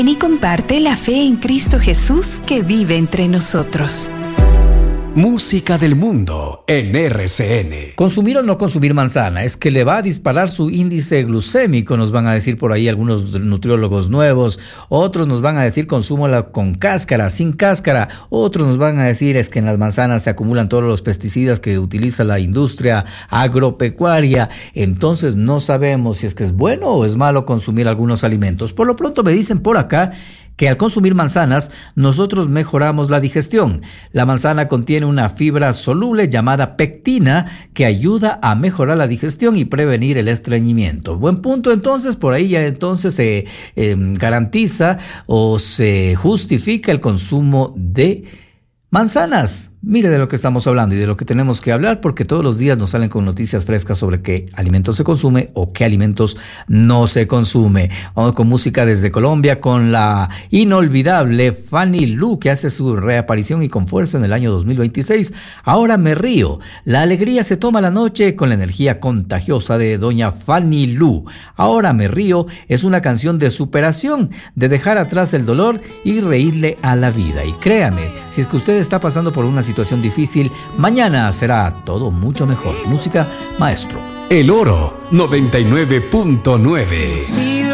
Y comparte la fe en Cristo Jesús que vive entre nosotros. Música del mundo en RCN. Consumir o no consumir manzana es que le va a disparar su índice glucémico, nos van a decir por ahí algunos nutriólogos nuevos. Otros nos van a decir consúmala con cáscara, sin cáscara. Otros nos van a decir es que en las manzanas se acumulan todos los pesticidas que utiliza la industria agropecuaria. Entonces no sabemos si es que es bueno o es malo consumir algunos alimentos. Por lo pronto me dicen por acá que al consumir manzanas nosotros mejoramos la digestión. La manzana contiene una fibra soluble llamada pectina que ayuda a mejorar la digestión y prevenir el estreñimiento. Buen punto, entonces por ahí ya entonces se garantiza o se justifica el consumo de manzanas. Mire de lo que estamos hablando y de lo que tenemos que hablar, porque todos los días nos salen con noticias frescas sobre qué alimentos se consume o qué alimentos no se consume. Vamos con música desde Colombia con la inolvidable Fanny Lu, que hace su reaparición y con fuerza en el año 2026. Ahora me río. La alegría se toma la noche con la energía contagiosa de doña Fanny Lu. Ahora me río es una canción de superación, de dejar atrás el dolor y reírle a la vida. Y créame, si es que usted está pasando por una situación difícil, mañana será todo mucho mejor. Música, maestro. El Oro 99.9.